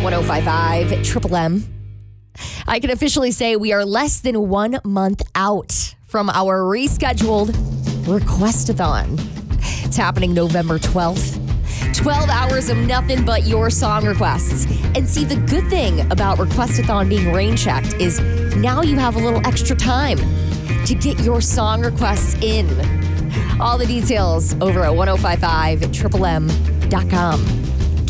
1055 Triple M. I can officially say we are less than 1 month out from our rescheduled Requestathon. It's happening November 12th. 12 hours of nothing but your song requests. And see, the good thing about Requestathon being rain checked is now you have a little extra time to get your song requests in. All the details over at 1055triplem.com.